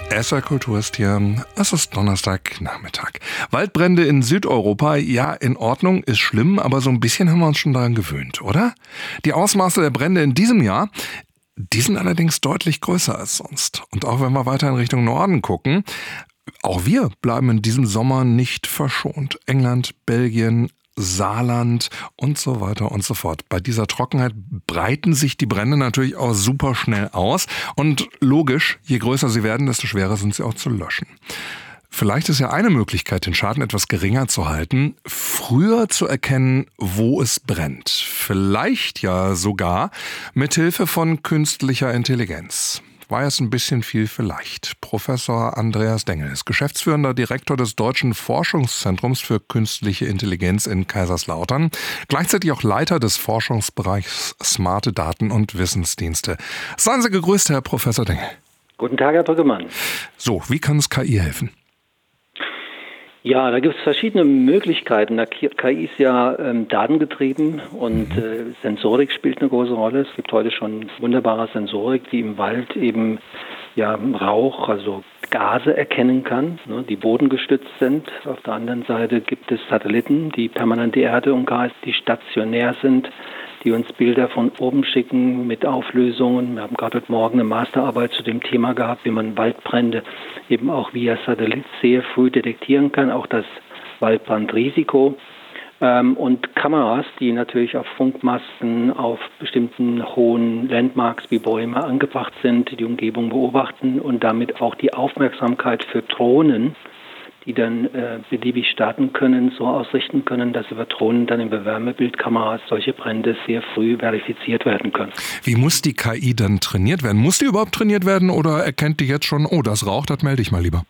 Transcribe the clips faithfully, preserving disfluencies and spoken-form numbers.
S R Kultur ist hier. Es ist Donnerstagnachmittag. Waldbrände in Südeuropa, ja, in Ordnung, ist schlimm, aber so ein bisschen haben wir uns schon daran gewöhnt, oder? Die Ausmaße der Brände in diesem Jahr, die sind allerdings deutlich größer als sonst. Und auch wenn wir weiter in Richtung Norden gucken, auch wir bleiben in diesem Sommer nicht verschont. England, Belgien, Saarland und so weiter und so fort. Bei dieser Trockenheit breiten sich die Brände natürlich auch super schnell aus. Und logisch, je größer sie werden, desto schwerer sind sie auch zu löschen. Vielleicht ist ja eine Möglichkeit, den Schaden etwas geringer zu halten, früher zu erkennen, wo es brennt. Vielleicht ja sogar mit Hilfe von künstlicher Intelligenz. War jetzt ein bisschen viel vielleicht. Professor Andreas Dengel ist geschäftsführender Direktor des Deutschen Forschungszentrums für künstliche Intelligenz in Kaiserslautern, gleichzeitig auch Leiter des Forschungsbereichs Smarte Daten und Wissensdienste. Seien Sie gegrüßt, Herr Professor Dengel. Guten Tag, Herr Brüggemann. So, wie kann es K I helfen? Ja, da gibt es verschiedene Möglichkeiten. K I ist ja ähm, datengetrieben und äh, Sensorik spielt eine große Rolle. Es gibt heute schon wunderbare Sensorik, die im Wald eben ja Rauch, also Gase erkennen kann, ne, die bodengestützt sind. Auf der anderen Seite gibt es Satelliten, die permanent die Erde umkreisen, die stationär sind, die uns Bilder von oben schicken mit Auflösungen. Wir haben gerade heute Morgen eine Masterarbeit zu dem Thema gehabt, wie man Waldbrände eben auch via Satellit sehr früh detektieren kann, auch das Waldbrandrisiko. Ähm, und Kameras, die natürlich auf Funkmasten, auf bestimmten hohen Landmarks wie Bäume angebracht sind, die Umgebung beobachten und damit auch die Aufmerksamkeit für Drohnen, die dann äh, beliebig starten können, so ausrichten können, dass über Drohnen dann in Wärmebildkameras solche Brände sehr früh verifiziert werden können. Wie muss die K I dann trainiert werden? Muss die überhaupt trainiert werden oder erkennt die jetzt schon, oh, das raucht, das melde ich mal lieber?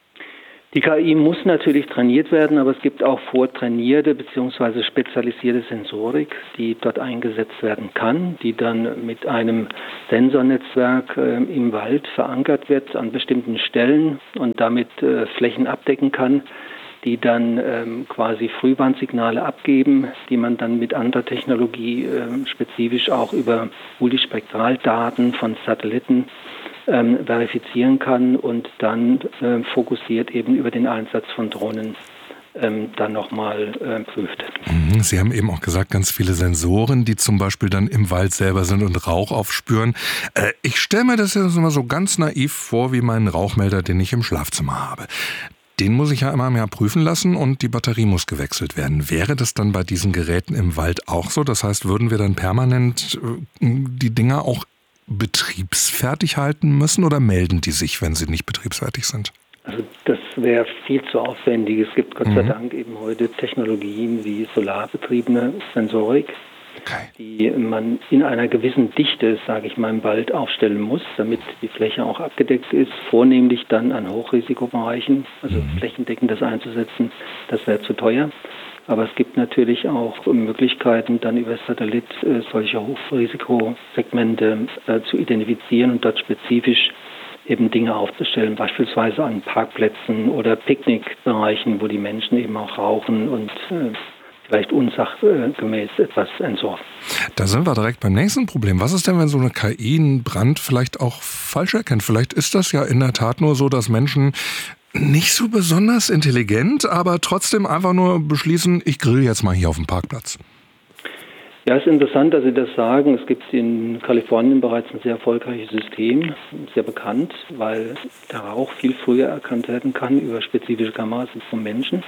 Die K I muss natürlich trainiert werden, aber es gibt auch vortrainierte bzw. spezialisierte Sensorik, die dort eingesetzt werden kann, die dann mit einem Sensornetzwerk äh, im Wald verankert wird an bestimmten Stellen und damit äh, Flächen abdecken kann, die dann ähm, quasi Frühwarnsignale abgeben, die man dann mit anderer Technologie äh, spezifisch auch über Multispektraldaten von Satelliten Ähm, verifizieren kann und dann äh, fokussiert eben über den Einsatz von Drohnen ähm, dann nochmal äh, prüft. Sie haben eben auch gesagt, ganz viele Sensoren, die zum Beispiel dann im Wald selber sind und Rauch aufspüren. Äh, ich stelle mir das jetzt immer so ganz naiv vor, wie meinen Rauchmelder, den ich im Schlafzimmer habe. Den muss ich ja immer mehr prüfen lassen und die Batterie muss gewechselt werden. Wäre das dann bei diesen Geräten im Wald auch so? Das heißt, würden wir dann permanent äh, die Dinger auch betriebsfertig halten müssen oder melden die sich, wenn sie nicht betriebsfertig sind? Also das wäre viel zu aufwendig. Es gibt Gott sei Mhm. Dank eben heute Technologien wie solarbetriebene Sensorik, Okay. die man in einer gewissen Dichte, sage ich mal, im Wald aufstellen muss, damit die Fläche auch abgedeckt ist, vornehmlich dann an Hochrisikobereichen, also Mhm. flächendeckend das einzusetzen, das wäre zu teuer. Aber es gibt natürlich auch Möglichkeiten, dann über Satellit äh, solche Hochrisikosegmente äh, zu identifizieren und dort spezifisch eben Dinge aufzustellen, beispielsweise an Parkplätzen oder Picknickbereichen, wo die Menschen eben auch rauchen und äh, vielleicht unsachgemäß etwas entsorgen. Da sind wir direkt beim nächsten Problem. Was ist denn, wenn so eine K I einen Brand vielleicht auch falsch erkennt? Vielleicht ist das ja in der Tat nur so, dass Menschen nicht so besonders intelligent, aber trotzdem einfach nur beschließen, ich grill jetzt mal hier auf dem Parkplatz. Ja, es ist interessant, dass Sie das sagen. Es gibt in Kalifornien bereits ein sehr erfolgreiches System, sehr bekannt, weil der Rauch viel früher erkannt werden kann über spezifische Kameras vom Menschen.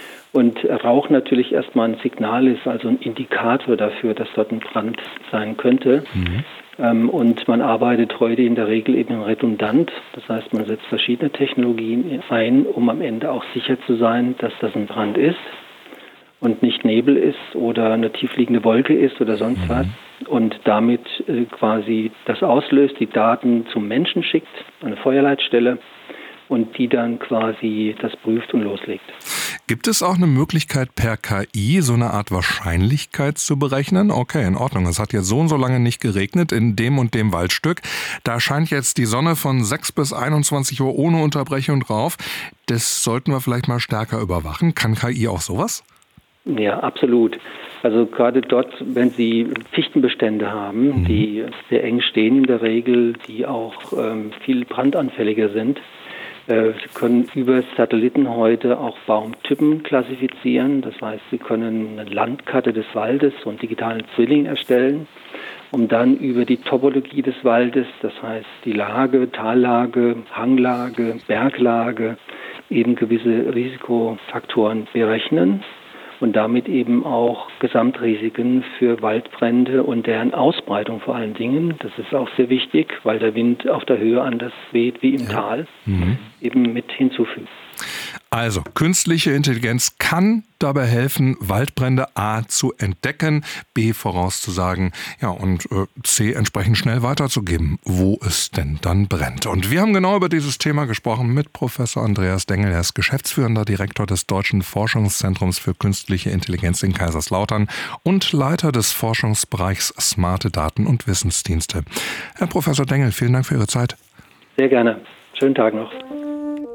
Und Rauch natürlich erstmal ein Signal ist, also ein Indikator dafür, dass dort ein Brand sein könnte. Mhm. Ähm, und man arbeitet heute in der Regel eben redundant. Das heißt, man setzt verschiedene Technologien ein, um am Ende auch sicher zu sein, dass das ein Brand ist und nicht Nebel ist oder eine tiefliegende Wolke ist oder sonst mhm. was. Und damit äh, quasi das auslöst, die Daten zum Menschen schickt, eine Feuerleitstelle, und die dann quasi das prüft und loslegt. Gibt es auch eine Möglichkeit, per K I so eine Art Wahrscheinlichkeit zu berechnen? Okay, in Ordnung. Es hat jetzt so und so lange nicht geregnet in dem und dem Waldstück. Da scheint jetzt die Sonne von sechs bis einundzwanzig Uhr ohne Unterbrechung drauf. Das sollten wir vielleicht mal stärker überwachen. Kann K I auch sowas? Ja, absolut. Also gerade dort, wenn Sie Fichtenbestände haben, mhm. die sehr eng stehen in der Regel, die auch ähm, viel brandanfälliger sind, Sie können über Satelliten heute auch Baumtypen klassifizieren. Das heißt, Sie können eine Landkarte des Waldes, so einen digitalen Zwilling erstellen, um dann über die Topologie des Waldes, das heißt die Lage, Tallage, Hanglage, Berglage, eben gewisse Risikofaktoren berechnen und damit eben auch Gesamtrisiken für Waldbrände und deren Ausbreitung vor allen Dingen. Das ist auch sehr wichtig, weil der Wind auf der Höhe anders weht wie im ja. Tal, mhm. eben mit hinzufügen. Also, künstliche Intelligenz kann dabei helfen, Waldbrände A zu entdecken, B vorauszusagen, ja, und äh, C entsprechend schnell weiterzugeben, wo es denn dann brennt. Und wir haben genau über dieses Thema gesprochen mit Professor Andreas Dengel. Er ist geschäftsführender Direktor des Deutschen Forschungszentrums für künstliche Intelligenz in Kaiserslautern und Leiter des Forschungsbereichs Smarte Daten und Wissensdienste. Herr Professor Dengel, vielen Dank für Ihre Zeit. Sehr gerne. Schönen Tag noch.